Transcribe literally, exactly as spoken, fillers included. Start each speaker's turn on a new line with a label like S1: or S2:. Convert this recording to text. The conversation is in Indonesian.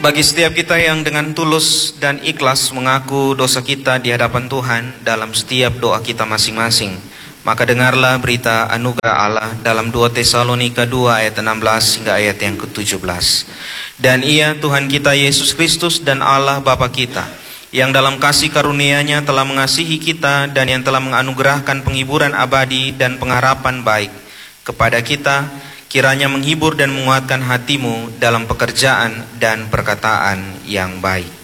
S1: Bagi setiap kita yang dengan tulus dan ikhlas mengaku dosa kita di hadapan Tuhan dalam setiap doa kita masing-masing, maka dengarlah berita anugerah Allah dalam dua Tesalonika dua ayat enam belas hingga ayat yang ke tujuh belas. Dan Ia Tuhan kita Yesus Kristus dan Allah Bapa kita, yang dalam kasih karunia-Nya telah mengasihi kita dan yang telah menganugerahkan penghiburan abadi dan pengharapan baik kepada kita, kiranya menghibur dan menguatkan hatimu dalam pekerjaan dan perkataan yang baik.